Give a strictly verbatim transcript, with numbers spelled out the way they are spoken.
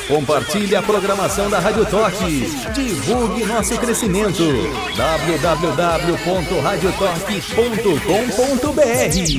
Compartilhe a programação da Rádio Toque. Divulgue nosso crescimento. w w w ponto rádio toque ponto com ponto b r